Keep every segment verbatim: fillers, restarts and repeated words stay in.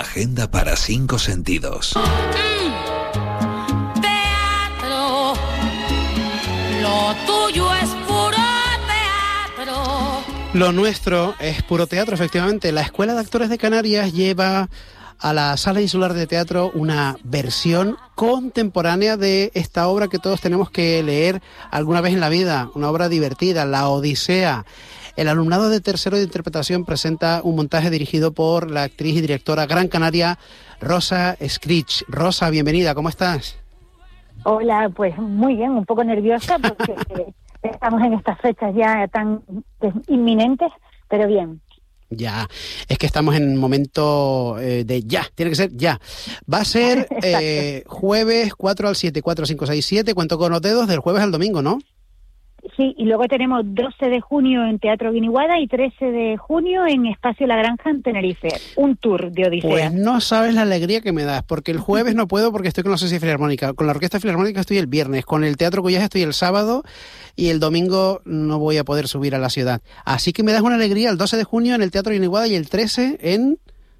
agenda para cinco sentidos. Mm, teatro, lo tuyo es puro teatro. Lo nuestro es puro teatro, efectivamente. La Escuela de Actores de Canarias lleva a la Sala Insular de Teatro una versión contemporánea de esta obra que todos tenemos que leer alguna vez en la vida, una obra divertida, La Odisea. El alumnado de tercero de interpretación presenta un montaje dirigido por la actriz y directora gran canaria Rosa Scritch. Rosa, bienvenida, ¿cómo estás? Hola, pues muy bien, un poco nerviosa porque estamos en estas fechas ya tan inminentes, pero bien. Ya, es que estamos en un momento eh, de ya, tiene que ser ya. Va a ser eh, jueves cuatro al siete, cuatro, cinco, seis, siete, cuento con los dedos, del jueves al domingo, ¿no? Sí, y luego tenemos doce de junio en Teatro Guiniguada y trece de junio en Espacio La Granja en Tenerife. Un tour de Odisea. Pues no sabes la alegría que me das, porque el jueves no puedo porque estoy con la Sociedad Filarmónica. Con la Orquesta Filarmónica estoy el viernes, con el Teatro Cuyás estoy el sábado y el domingo no voy a poder subir a la ciudad. Así que me das una alegría el doce de junio en el Teatro Guiniguada y el trece en...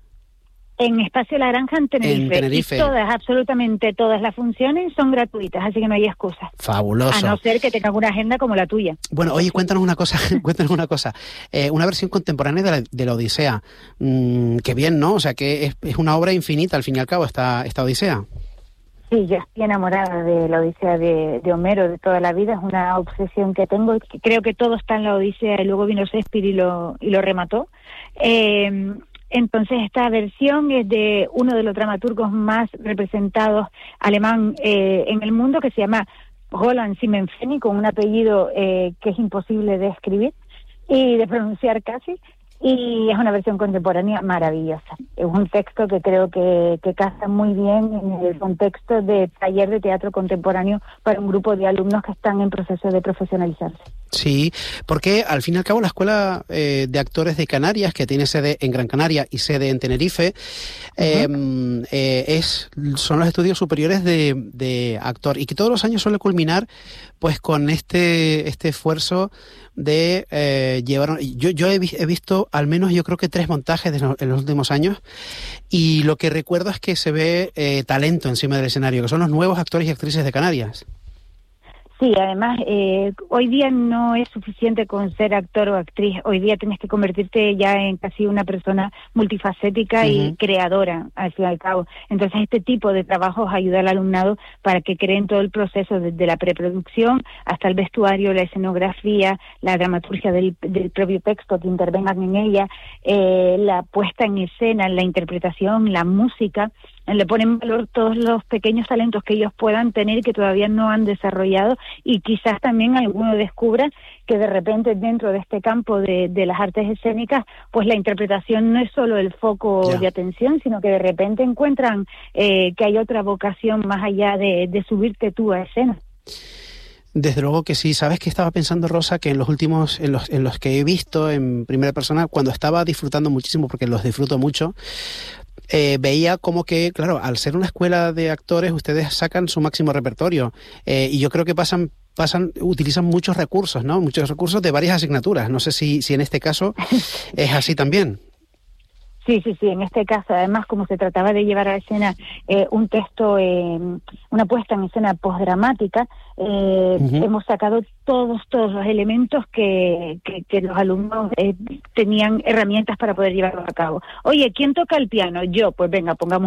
En Espacio La Granja en Tenerife. En Tenerife. Y todas, absolutamente todas las funciones son gratuitas, así que no hay excusa. Fabuloso. A no ser que tengas una agenda como la tuya. Bueno, oye, cuéntanos una cosa, cuéntanos una cosa. Eh, una versión contemporánea de la, de la Odisea. Mm, qué bien, ¿no? O sea, que es, es una obra infinita, al fin y al cabo, esta, esta Odisea. Sí, yo estoy enamorada de la Odisea de, de Homero de toda la vida, es una obsesión que tengo. Creo que todo está en la Odisea y luego vino Shakespeare y lo, y lo remató. Eh... Entonces esta versión es de uno de los dramaturgos más representados alemán eh, en el mundo, que se llama Roland Simenfeni, con un apellido eh, que es imposible de escribir y de pronunciar casi, y es una versión contemporánea maravillosa. Es un texto que creo que, que casa muy bien en el contexto de taller de teatro contemporáneo para un grupo de alumnos que están en proceso de profesionalizarse. Sí, porque al fin y al cabo la Escuela eh, de Actores de Canarias, que tiene sede en Gran Canaria y sede en Tenerife, eh, uh-huh. eh, es son los estudios superiores de, de actor, y que todos los años suele culminar pues con este este esfuerzo de eh, llevar... Yo, yo he, vi, he visto al menos yo creo que tres montajes de, en los últimos años, y lo que recuerdo es que se ve eh, talento encima del escenario, que son los nuevos actores y actrices de Canarias. Sí, además, eh, hoy día no es suficiente con ser actor o actriz. Hoy día tienes que convertirte ya en casi una persona multifacética uh-huh. y creadora, al fin y al cabo. Entonces, este tipo de trabajos ayuda al alumnado para que creen todo el proceso, desde la preproducción hasta el vestuario, la escenografía, la dramaturgia del, del propio texto, que intervengan en ella, eh, la puesta en escena, la interpretación, la música. Le ponen en valor todos los pequeños talentos que ellos puedan tener y que todavía no han desarrollado, y quizás también alguno descubra que de repente dentro de este campo de, de las artes escénicas, pues la interpretación no es solo el foco yeah. de atención, sino que de repente encuentran eh, que hay otra vocación más allá de, de subirte tú a escena. Desde luego que sí. ¿Sabes qué estaba pensando, Rosa? Que en los últimos, en los, en los que he visto en primera persona, cuando estaba disfrutando muchísimo, porque los disfruto mucho, Eh, veía como que, claro, al ser una escuela de actores, ustedes sacan su máximo repertorio, eh, y yo creo que pasan, pasan, utilizan muchos recursos, ¿no? Muchos recursos de varias asignaturas. No sé si, si en este caso es así también. Sí, sí, sí, en este caso, además, como se trataba de llevar a escena eh, un texto, eh, una puesta en escena postdramática, eh, uh-huh. hemos sacado todos, todos los elementos que, que, que los alumnos eh, tenían herramientas para poder llevarlo a cabo. Oye, ¿quién toca el piano? Yo, pues venga, pongamos